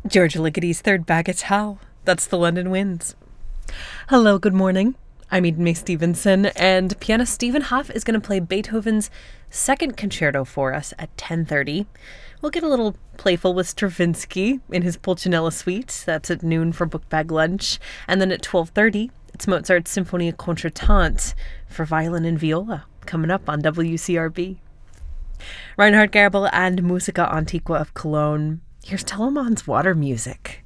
Georgia Ligeti's third Baggett's How. That's the London Winds. Hello, good morning. I'm Eden May Stevenson, and pianist Stephen Hoff is going to play Beethoven's second concerto for us at 10:30. We'll get a little playful with Stravinsky in his Pulcinella Suite. That's at noon for book bag lunch. And then at 12:30, it's Mozart's Symphonia Contretemps for violin and viola, coming up on WCRB. Reinhard Gerbel and Musica Antiqua of Cologne. Here's Telemann's Water Music.